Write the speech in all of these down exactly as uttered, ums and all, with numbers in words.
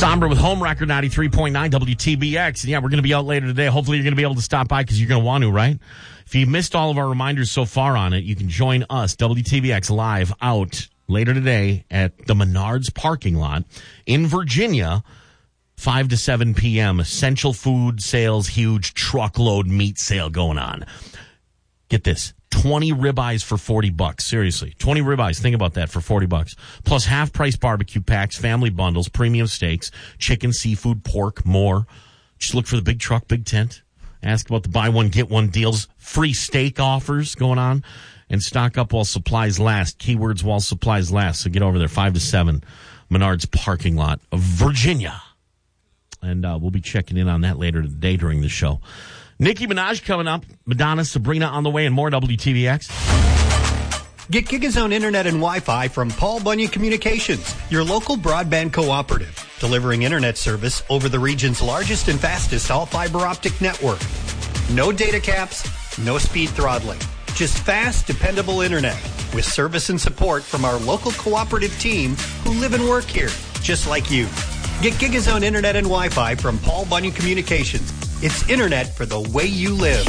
Sombra with Home Record ninety-three point nine W T B X. And yeah, we're going to be out later today. Hopefully you're going to be able to stop by because you're going to want to, right? If you missed all of our reminders so far on it, you can join us, W T B X, live out later today at the Menards parking lot in Virginia, five to seven p.m. Essential food sales, huge truckload meat sale going on. Get this. twenty ribeyes for forty bucks. Seriously. twenty ribeyes. Think about that for forty bucks. Plus half price barbecue packs, family bundles, premium steaks, chicken, seafood, pork, more. Just look for the big truck, big tent. Ask about the buy one, get one deals. Free steak offers going on. And stock up while supplies last. Keywords while supplies last. So get over there, five to seven. Menards parking lot of Virginia. And uh, we'll be checking in on that later today during the show. Nicki Minaj coming up. Madonna, Sabrina on the way, and more W T V X. Get GigaZone Internet and Wi-Fi from Paul Bunyan Communications, your local broadband cooperative, delivering internet service over the region's largest and fastest all-fiber optic network. No data caps, no speed throttling, just fast, dependable internet with service and support from our local cooperative team who live and work here, just like you. Get GigaZone Internet and Wi-Fi from Paul Bunyan Communications. It's internet for the way you live.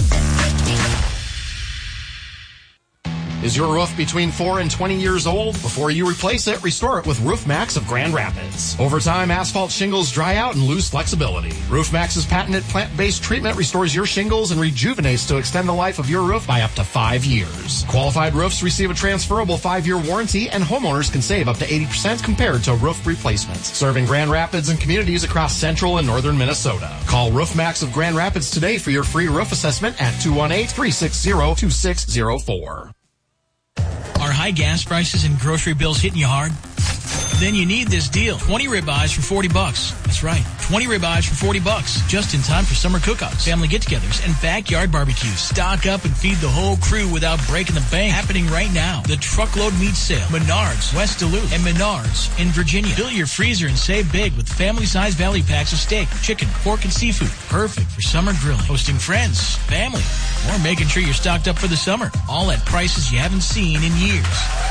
Is your roof between four and twenty years old? Before you replace it, restore it with Roof Max of Grand Rapids. Over time, asphalt shingles dry out and lose flexibility. Roof Max's patented plant-based treatment restores your shingles and rejuvenates to extend the life of your roof by up to five years. Qualified roofs receive a transferable five-year warranty, and homeowners can save up to eighty percent compared to roof replacements. Serving Grand Rapids and communities across central and northern Minnesota. Call Roof Max of Grand Rapids today for your free roof assessment at two one eight, three six zero, two six zero four. Are high gas prices and grocery bills hitting you hard? Then you need this deal. twenty ribeyes for forty bucks. That's right. twenty ribeyes for forty bucks. Just in time for summer cookouts, family get-togethers, and backyard barbecues. Stock up and feed the whole crew without breaking the bank. Happening right now. The Truckload Meat Sale. Menards, West Duluth, and Menards in Virginia. Fill your freezer and save big with family-sized value packs of steak, chicken, pork, and seafood. Perfect for summer grilling, hosting friends, family, or making sure you're stocked up for the summer. All at prices you haven't seen in years.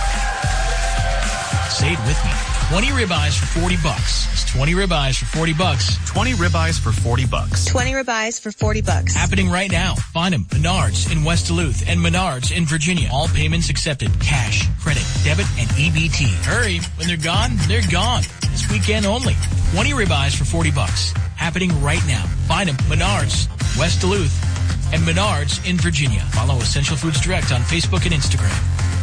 Say it with me. twenty ribeyes for forty bucks. It's twenty ribeyes for forty bucks. twenty ribeyes for forty bucks. twenty ribeyes for forty bucks. Happening right now. Find them. Menards in West Duluth and Menards in Virginia. All payments accepted. Cash, credit, debit, and E B T. Hurry. When they're gone, they're gone. This weekend only. twenty ribeyes for forty bucks. Happening right now. Find them. Menards, West Duluth, and Menards in Virginia. Follow Essential Foods Direct on Facebook and Instagram.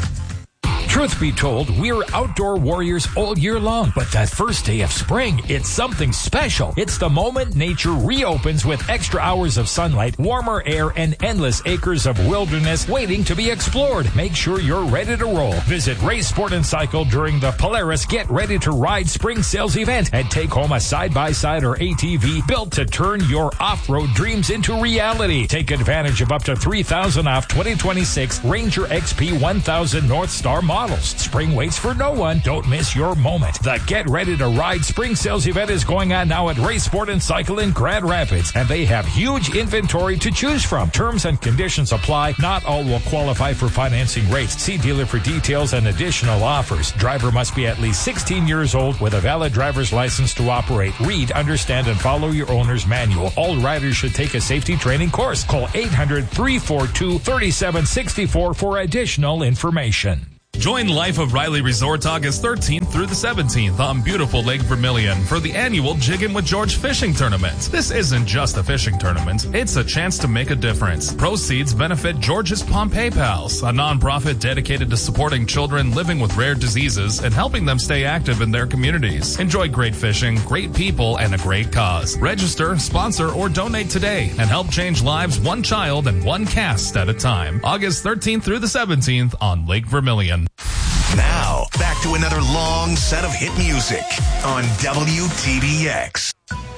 Truth be told, we're outdoor warriors all year long. But that first day of spring, it's something special. It's the moment nature reopens with extra hours of sunlight, warmer air, and endless acres of wilderness waiting to be explored. Make sure you're ready to roll. Visit Ray Sport and Cycle during the Polaris Get Ready to Ride Spring Sales event and take home a side-by-side or A T V built to turn your off-road dreams into reality. Take advantage of up to three thousand dollars off twenty twenty-six Ranger X P one thousand North Star models. Spring waits for no one. Don't miss your moment. The Get Ready to Ride Spring Sales event is going on now at Ray Sport and Cycle in Grand Rapids, and they have huge inventory to choose from. Terms and conditions apply. Not all will qualify for financing rates. See dealer for details and additional offers. Driver must be at least sixteen years old with a valid driver's license to operate. Read, understand, and follow your owner's manual. All riders should take a safety training course. Call eight hundred, three four two, three seven six four for additional information. Join Life of Riley Resort August thirteenth through the seventeenth on beautiful Lake Vermilion for the annual Jiggin' with George fishing tournament. This isn't just a fishing tournament, it's a chance to make a difference. Proceeds benefit George's Pompeii Pals, a nonprofit dedicated to supporting children living with rare diseases and helping them stay active in their communities. Enjoy great fishing, great people, and a great cause. Register, sponsor, or donate today and help change lives one child and one cast at a time. August thirteenth through the seventeenth on Lake Vermilion. Now, back to another long set of hit music on W T B X.